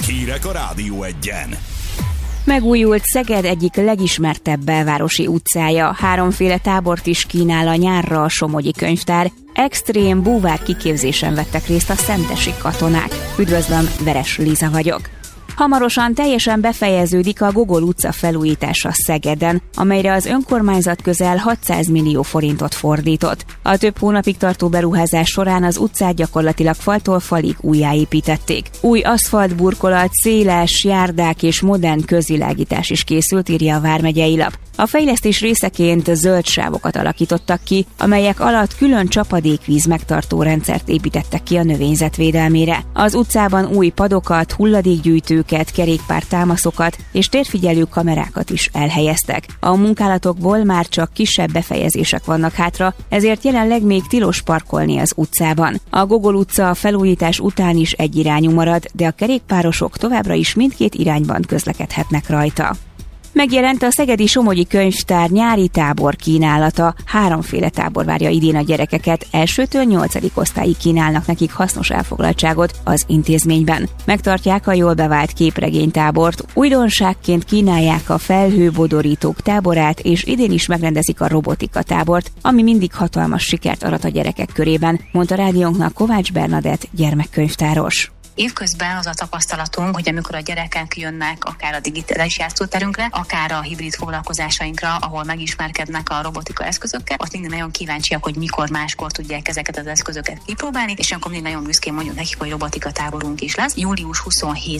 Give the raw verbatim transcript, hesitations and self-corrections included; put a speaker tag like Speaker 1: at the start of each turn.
Speaker 1: Hírek a Rádió Egyen.
Speaker 2: Megújult Szeged egyik legismertebb belvárosi utcája. Háromféle tábort is kínál a nyárra a Somogyi Könyvtár. Extrém búvár kiképzésen vettek részt a szentesi katonák. Üdvözlöm, Veres Liza vagyok. Hamarosan teljesen befejeződik a Gogol utca felújítása Szegeden, amelyre az önkormányzat közel hatszáz millió forintot fordított. A több hónapig tartó beruházás során az utcát gyakorlatilag faltól falig újjáépítették. Új aszfaltburkolat, széles járdák és modern közvilágítás is készült, írja a Vármegyei Lap. A fejlesztés részeként zöld sávokat alakítottak ki, amelyek alatt külön csapadékvíz megtartó rendszert építettek ki a növényzet védelmére. Az utcában új padokat, hulladékgyűjtőket, kerékpártámaszokat és térfigyelő kamerákat is elhelyeztek. A munkálatokból már csak kisebb befejezések vannak hátra, ezért jelenleg még tilos parkolni az utcában. A Gogol utca a felújítás után is egyirányú marad, de a kerékpárosok továbbra is mindkét irányban közlekedhetnek rajta. Megjelent a Szegedi Somogyi Könyvtár nyári tábor kínálata. Háromféle tábor várja idén a gyerekeket, elsőtől nyolcadik osztályig kínálnak nekik hasznos elfoglaltságot az intézményben. Megtartják a jól bevált képregénytábort, újdonságként kínálják a felhőbodorítók táborát, és idén is megrendezik a robotika tábort, ami mindig hatalmas sikert arat a gyerekek körében, mondta rádiónknak Kovács Bernadett gyermekkönyvtáros.
Speaker 3: Évközben az a tapasztalatunk, hogy amikor a gyerekek jönnek akár a digitális játszóterünkre, akár a hibrid foglalkozásainkra, ahol megismerkednek a robotika eszközökkel, ott mindig nagyon kíváncsiak, hogy mikor máskor tudják ezeket az eszközöket kipróbálni, és akkor mindig nagyon büszkén mondjuk nekik, hogy robotika táborunk is lesz. július huszonhetedikén